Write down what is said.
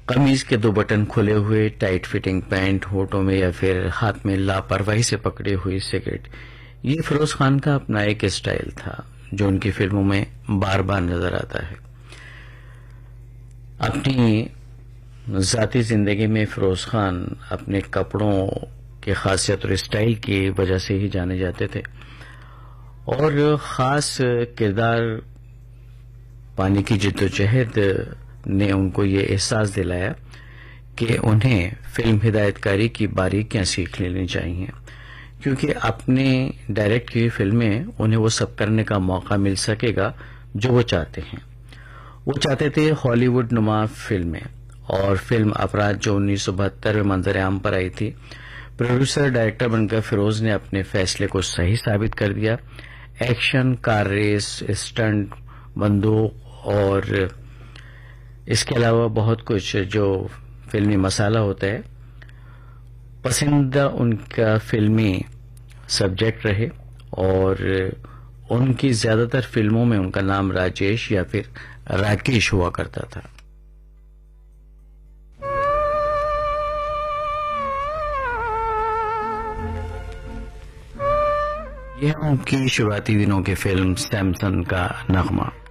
قمیض کے 2 بٹن کھلے ہوئے، ٹائٹ فٹنگ پینٹ، ہونٹوں میں یا پھر ہاتھ میں لاپرواہی سے پکڑی ہوئی سگریٹ، یہ فیروز خان کا اپنا ایک اسٹائل تھا جو ان کی فلموں میں بار بار نظر آتا ہے۔ اپنی ذاتی زندگی میں فیروز خان اپنے کپڑوں کی خاصیت اور اسٹائل کی وجہ سے ہی جانے جاتے تھے، اور خاص کردار پانے کی جدوجہد نے ان کو یہ احساس دلایا کہ انہیں فلم ہدایت کاری کی باریکیاں سیکھ لینی چاہیے، کیونکہ اپنے ڈائریکٹ کی فلمیں انہیں وہ سب کرنے کا موقع مل سکے گا جو وہ چاہتے ہیں۔ وہ چاہتے تھے ہالی ووڈ نما فلمیں، اور فلم اپرادھ جو 1972 میں منظر عام پر آئی تھی، پروڈیوسر ڈائریکٹر بن کر فیروز نے اپنے فیصلے کو صحیح ثابت کر دیا۔ ایکشن، کار ریس، اسٹنٹ، بندوق اور اس کے علاوہ بہت کچھ جو فلمی مسالہ ہوتا ہے، پسندیدہ ان کا فلمی سبجیکٹ رہے، اور ان کی زیادہ تر فلموں میں ان کا نام راجیش یا پھر راکیش ہوا کرتا تھا۔ یہ ان کی شروعاتی دنوں کی فلم سیمسن کا نغمہ۔